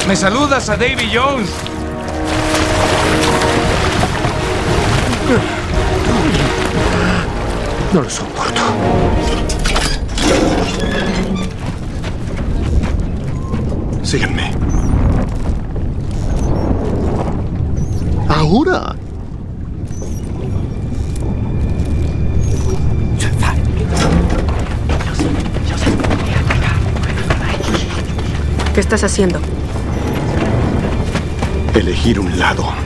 ¿Me saludas a Davy Jones? No lo soporto. Síganme. Ahora. ¿Qué estás haciendo? Elegir un lado.